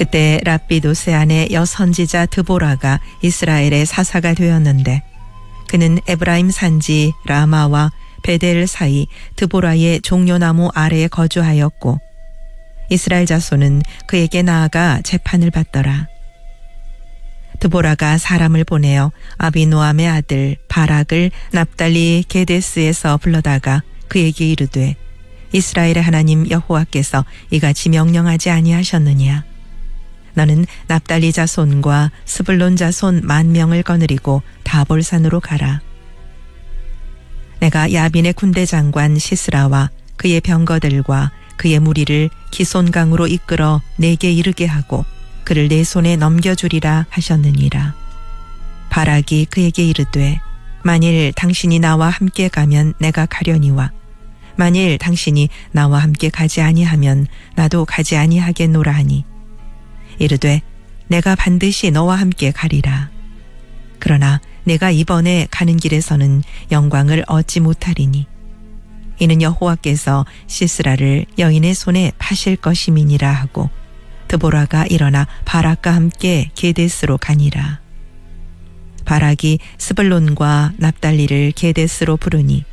그때 랍비도세 아내 여선지자 드보라가 이스라엘의 사사가 되었는데 그는 에브라임 산지 라마와 베델 사이 드보라의 종려나무 아래에 거주하였고 이스라엘 자손은 그에게 나아가 재판을 받더라. 드보라가 사람을 보내어 아비노암의 아들 바락을 납달리 게데스에서 불러다가 그에게 이르되 이스라엘의 하나님 여호와께서 이같이 명령하지 아니하셨느냐. 너는 납달리 자손과 스불론 자손 10,000명을 거느리고 다볼산으로 가라. 내가 야빈의 군대 장관 시스라와 그의 병거들과 그의 무리를 기손강으로 이끌어 내게 이르게 하고 그를 내 손에 넘겨주리라 하셨느니라. 바락이 그에게 이르되 만일 당신이 나와 함께 가면 내가 가려니와 만일 당신이 나와 함께 가지 아니하면 나도 가지 아니하겠노라 하니 이르되 내가 반드시 너와 함께 가리라. 그러나 내가 이번에 가는 길에서는 영광을 얻지 못하리니 이는 여호와께서 시스라를 여인의 손에 파실 것임이니라 하고 드보라가 일어나 바락과 함께 게데스로 가니라. 바락이 스불론과 납달리를 게데스로 부르니